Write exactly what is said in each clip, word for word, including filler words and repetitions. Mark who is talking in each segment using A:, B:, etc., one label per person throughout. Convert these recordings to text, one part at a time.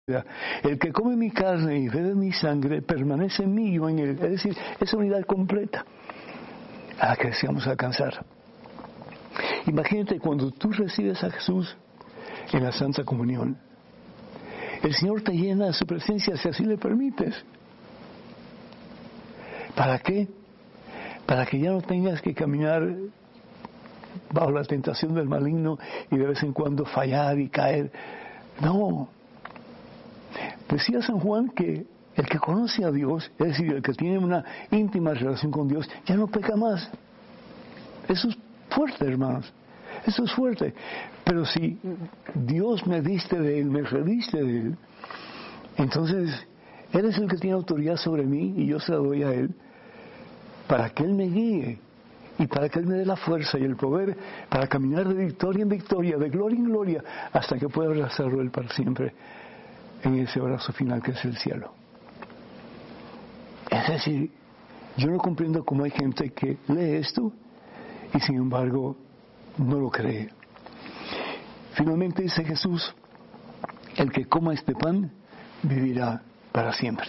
A: El que come mi carne y bebe mi sangre permanece en mí y yo en él. Es decir, esa unidad completa a la que deseamos alcanzar. Imagínate cuando tú recibes a Jesús en la Santa Comunión. El Señor te llena de su presencia si así le permites. ¿Para qué? Para que ya no tengas que caminar bajo la tentación del maligno y de vez en cuando fallar y caer. No. Decía San Juan que el que conoce a Dios, es decir, el que tiene una íntima relación con Dios, ya no peca más. Eso es fuerte, hermanos. Eso es fuerte. Pero si Dios me diste de Él, me reviste de Él, entonces Él es el que tiene autoridad sobre mí y yo se la doy a Él para que Él me guíe y para que Él me dé la fuerza y el poder para caminar de victoria en victoria, de gloria en gloria, hasta que pueda abrazarlo Él para siempre en ese abrazo final que es el cielo. Es decir, yo no comprendo cómo hay gente que lee esto y sin embargo no lo cree. Finalmente dice Jesús, el que coma este pan vivirá para siempre.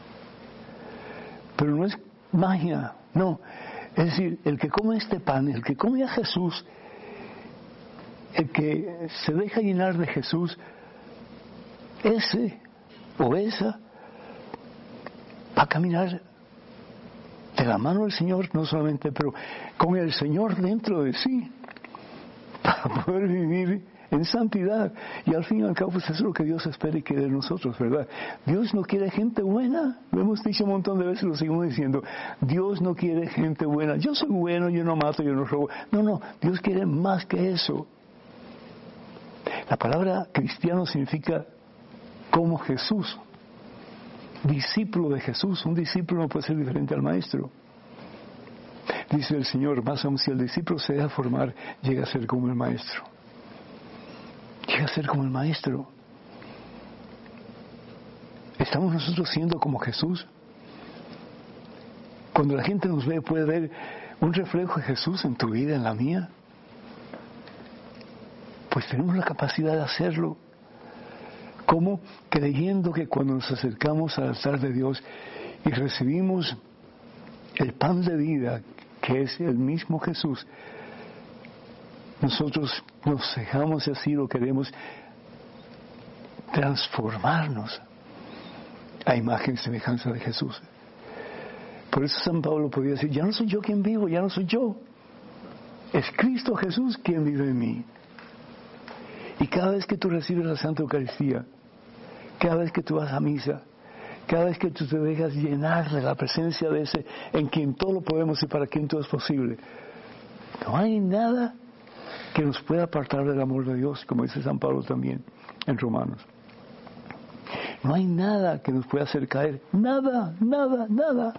A: Pero no es magia, no. Es decir, el que come este pan, el que come a Jesús, el que se deja llenar de Jesús, ese o esa va a caminar de la mano del Señor, no solamente, pero con el Señor dentro de sí, para poder vivir en santidad. Y al fin y al cabo, pues eso es lo que Dios espera y quiere de nosotros, ¿verdad? Dios no quiere gente buena. Lo hemos dicho un montón de veces, lo seguimos diciendo. Dios no quiere gente buena. Yo soy bueno, yo no mato, yo no robo. No, no, Dios quiere más que eso. La palabra cristiano significa como Jesús. Discípulo de Jesús. Un discípulo no puede ser diferente al maestro. Dice el Señor, más aún si el discípulo se deja formar, llega a ser como el maestro. Llega a ser como el maestro. ¿Estamos nosotros siendo como Jesús? Cuando la gente nos ve, puede ver un reflejo de Jesús en tu vida, en la mía. Pues tenemos la capacidad de hacerlo. ¿Cómo? Creyendo que cuando nos acercamos al altar de Dios y recibimos el pan de vida, que es el mismo Jesús, nosotros nos dejamos, y así lo queremos, transformarnos a imagen y semejanza de Jesús. Por eso San Pablo podía decir, ya no soy yo quien vivo, ya no soy yo. Es Cristo Jesús quien vive en mí. Y cada vez que tú recibes la Santa Eucaristía, cada vez que tú vas a misa, cada vez que tú te dejas llenar de la presencia de ese en quien todo lo podemos y para quien todo es posible, no hay nada que nos pueda apartar del amor de Dios, como dice San Pablo también en Romanos. No hay nada que nos pueda hacer caer, nada, nada, nada.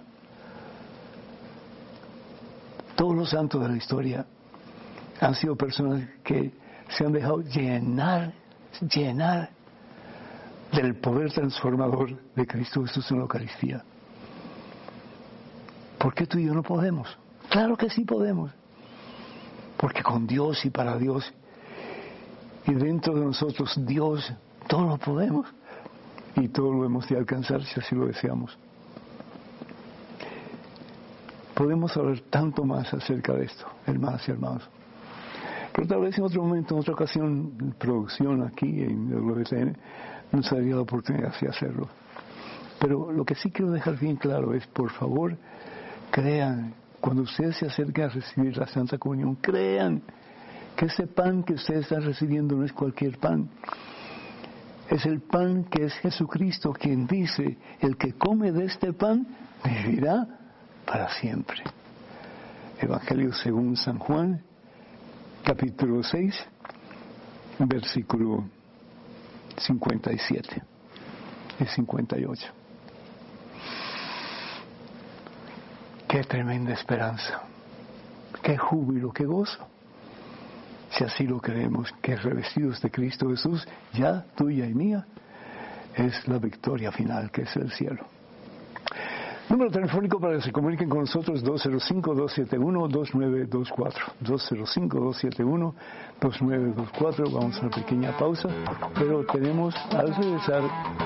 A: Todos los santos de la historia han sido personas que se han dejado llenar, llenar del poder transformador de Cristo Jesús en la Eucaristía. ¿Por qué tú y yo no podemos? Claro que sí podemos. Porque con Dios y para Dios y dentro de nosotros Dios, todo lo podemos y todo lo hemos de alcanzar si así lo deseamos. Podemos hablar tanto más acerca de esto, hermanas y hermanos. Pero tal vez en otro momento, en otra ocasión, en producción aquí en el W T N, nos daría la oportunidad de hacerlo. Pero lo que sí quiero dejar bien claro es, por favor, crean, cuando ustedes se acerquen a recibir la Santa Comunión, crean que ese pan que ustedes están recibiendo no es cualquier pan. Es el pan que es Jesucristo, quien dice, el que come de este pan vivirá para siempre. Evangelio según San Juan, capítulo seis, versículo cincuenta y siete y cincuenta y ocho. Qué tremenda esperanza, qué júbilo, qué gozo. Si así lo creemos, que revestidos de Cristo Jesús, ya tuya y mía, es la victoria final, que es el cielo. Número telefónico para que se comuniquen con nosotros, dos cero cinco, dos siete uno, dos nueve dos cuatro. dos cero cinco, dos siete uno, dos nueve dos cuatro. Vamos a una pequeña pausa, pero tenemos al regresar